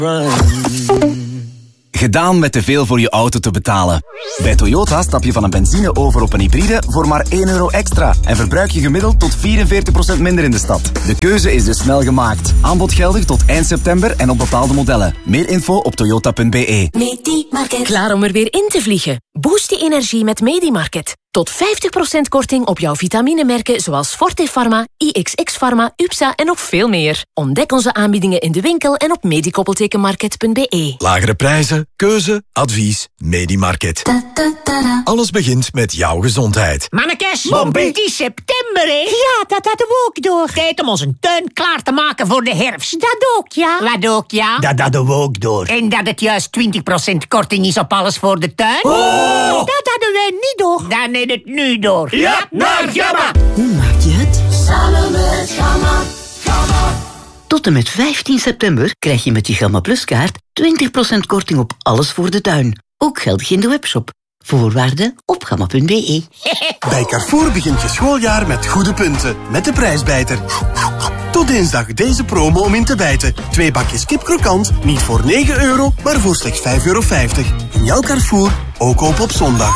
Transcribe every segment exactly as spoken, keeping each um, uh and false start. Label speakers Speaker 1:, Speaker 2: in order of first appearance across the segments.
Speaker 1: Gedaan met te veel voor je auto te betalen. Bij Toyota stap je van een benzine over op een hybride voor maar één euro extra. En verbruik je gemiddeld tot vierenveertig procent minder in de stad. De keuze is dus snel gemaakt. Aanbod geldig tot eind september en op bepaalde modellen. Meer info op toyota punt b e.
Speaker 2: Medimarket. Klaar om er weer in te vliegen? Boost je energie met Medimarket. Tot vijftig procent korting op jouw vitaminemerken zoals Forte Pharma, I X X Pharma, U P S A en nog veel meer. Ontdek onze aanbiedingen in de winkel en op medikoppeltekenmarket punt b e.
Speaker 3: Lagere prijzen, keuze, advies, Medimarket. Alles begint met jouw gezondheid.
Speaker 4: Mannekes, het is september, hè?
Speaker 5: Ja, dat hadden we ook door.
Speaker 4: Tijd om onze tuin klaar te maken voor de herfst.
Speaker 5: Dat ook, ja.
Speaker 4: Wat ook, ja?
Speaker 6: Dat hadden we ook door.
Speaker 4: En dat het juist twintig procent korting is op alles voor de tuin?
Speaker 6: Oh!
Speaker 5: Dat hadden wij niet door.
Speaker 4: Dan is het nu door.
Speaker 6: Ja, naar Gamma!
Speaker 7: Hoe maak je het?
Speaker 8: Samen met Gamma. Gamma.
Speaker 7: Tot en met vijftien september krijg je met je Gamma Plus kaart twintig procent korting op alles voor de tuin. Ook geldig in de webshop. Voorwaarden op gamma punt b e.
Speaker 9: Bij Carrefour begint je schooljaar met goede punten. Met de prijsbijter. Tot dinsdag deze promo om in te bijten. Twee bakjes kip krokant, niet voor negen euro, maar voor slechts vijf euro vijftig. In jouw Carrefour, ook open op zondag.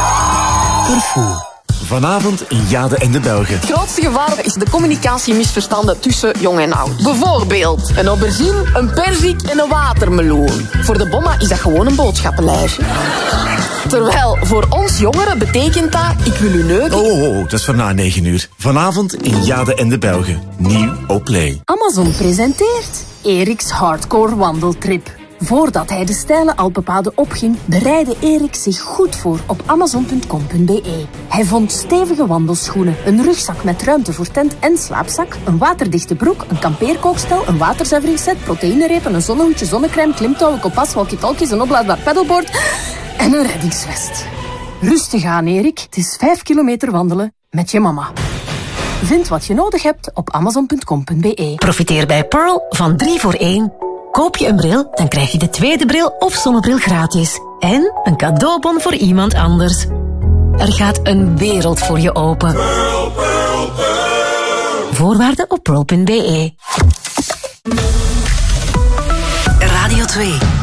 Speaker 9: Carrefour.
Speaker 3: Vanavond in Jade en de Belgen.
Speaker 10: Het grootste gevaar is de communicatiemisverstanden tussen jong en oud. Bijvoorbeeld een aubergine, een perzik en een watermeloen. Voor de bomma is dat gewoon een boodschappenlijstje. Terwijl voor ons jongeren betekent dat ik wil u neuken.
Speaker 3: Oh, oh, oh, dat is voor na negen uur. Vanavond in Jade en de Belgen. Nieuw op Play.
Speaker 11: Amazon presenteert Eriks Hardcore Wandeltrip. Voordat hij de steile Alpenpaden opging, bereidde Erik zich goed voor op amazon punt com punt b e. Hij vond stevige wandelschoenen, een rugzak met ruimte voor tent en slaapzak, een waterdichte broek, een kampeerkookstel, een waterzuiveringsset, proteïnerepen, een zonnehoedje, zonnecrème, klimtouwen, kompas, walkie-talkies, een opblaasbaar pedalboard en een reddingsvest. Rustig aan, Erik. Het is vijf kilometer wandelen met je mama. Vind wat je nodig hebt op amazon punt com punt b e.
Speaker 2: Profiteer bij Pearl van drie voor één. Koop je een bril, dan krijg je de tweede bril of zonnebril gratis. En een cadeaubon voor iemand anders. Er gaat een wereld voor je open.
Speaker 8: Pearl, Pearl, Pearl.
Speaker 2: Voorwaarden op pearl punt b e.
Speaker 7: Radio twee.